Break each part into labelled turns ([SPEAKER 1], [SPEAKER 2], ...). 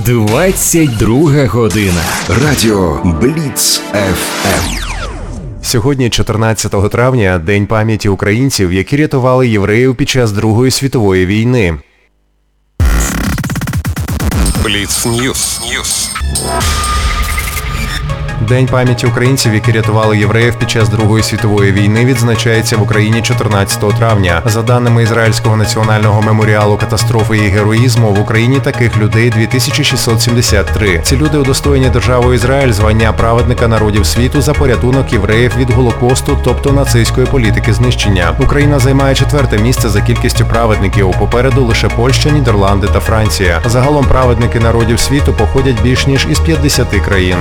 [SPEAKER 1] 22 година.
[SPEAKER 2] Радіо Бліц ФМ.
[SPEAKER 3] Сьогодні, 14 травня, День пам'яті українців, які рятували євреїв під час Другої світової війни.
[SPEAKER 4] Бліц Ньюс.
[SPEAKER 3] День пам'яті українців, які рятували євреїв під час Другої світової війни, відзначається в Україні 14 травня. За даними Ізраїльського національного меморіалу катастрофи і героїзму, в Україні таких людей 2673. Ці люди удостоєні державою Ізраїль звання праведника народів світу за порятунок євреїв від Голокосту, тобто нацистської політики знищення. Україна займає 4-те місце за кількістю праведників. Попереду лише Польща, Нідерланди та Франція. Загалом праведники народів світу походять більш ніж із 50 країн.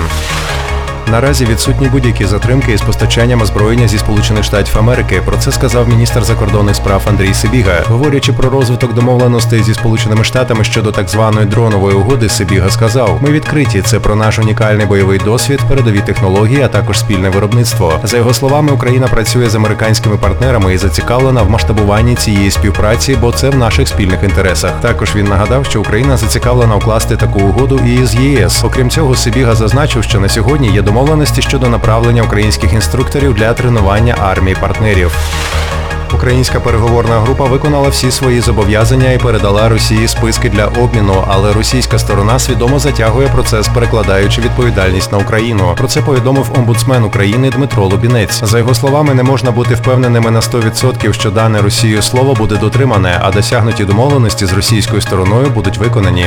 [SPEAKER 3] Наразі відсутні будь-які затримки із постачанням озброєння зі Сполучених Штатів Америки. Про це сказав міністр закордонних справ Андрій Сибіга. Говорячи про розвиток домовленостей зі Сполученими Штатами щодо так званої дронової угоди, Сибіга сказав: "Ми відкриті. Це про наш унікальний бойовий досвід, передові технології, а також спільне виробництво". За його словами, Україна працює з американськими партнерами і зацікавлена в масштабуванні цієї співпраці, бо це в наших спільних інтересах. Також він нагадав, що Україна зацікавлена укласти таку угоду і з ЄС. Окрім цього, Сибіга зазначив, що на сьогодні є домовленості щодо направлення українських інструкторів для тренування армії партнерів. Українська переговорна група виконала всі свої зобов'язання і передала Росії списки для обміну, але російська сторона свідомо затягує процес, перекладаючи відповідальність на Україну. Про це повідомив омбудсмен України Дмитро Лубінець. За його словами, не можна бути впевненими на 100%, що дане Росією слово буде дотримане, а досягнуті домовленості з російською стороною будуть виконані.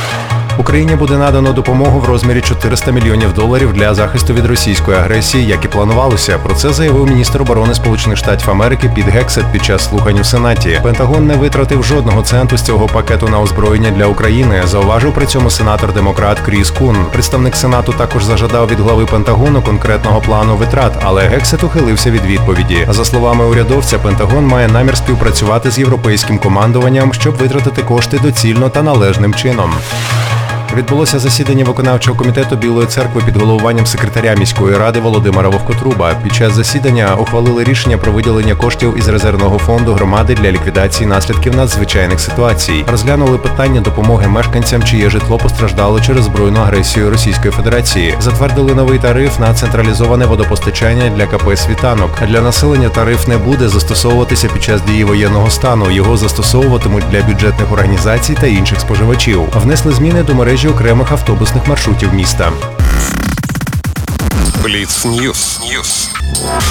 [SPEAKER 3] Україні буде надано допомогу в розмірі $400 мільйонів для захисту від російської агресії, як і планувалося. Про це заявив міністр оборони Сполучених Штатів Америки Піт Гексет під час слухань у Сенаті. Пентагон не витратив жодного центу з цього пакету на озброєння для України, зауважив при цьому сенатор-демократ Кріс Кун. Представник Сенату також зажадав від глави Пентагону конкретного плану витрат, але Гексет ухилився від відповіді. За словами урядовця, Пентагон має намір співпрацювати з європейським командуванням, щоб витратити кошти доцільно та належним чином. Відбулося засідання виконавчого комітету Білої церкви під головуванням секретаря міської ради Володимира Вовкотруба. Під час засідання ухвалили рішення про виділення коштів із резервного фонду громади для ліквідації наслідків надзвичайних ситуацій. Розглянули питання допомоги мешканцям, чиє житло постраждало через збройну агресію Російської Федерації. Затвердили новий тариф на централізоване водопостачання для КП «Світанок». Для населення тариф не буде застосовуватися під час дії воєнного стану. Його застосовуватимуть для бюджетних організацій та інших споживачів. Внесли зміни до мережі окремих автобусних маршрутів міста.
[SPEAKER 4] Бліц Ньюс.